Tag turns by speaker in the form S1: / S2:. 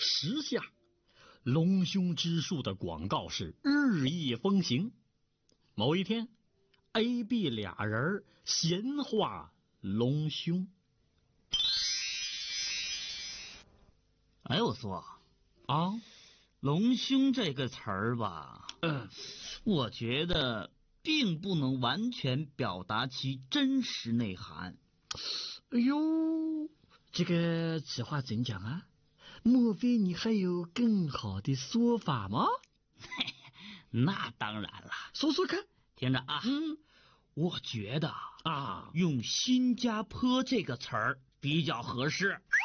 S1: 时下隆胸之术的广告是日益风行。某一天 ，A、B 俩人闲话隆胸。
S2: 哎，我说
S1: 啊，
S2: 隆胸这个词儿吧，我觉得并不能完全表达其真实内涵。
S1: 哎呦，此话怎讲啊？莫非你还有更好的说法吗？
S2: 那当然了，
S1: 说说看。
S2: 听着啊，我觉得
S1: 啊，
S2: 用新加坡这个词儿比较合适。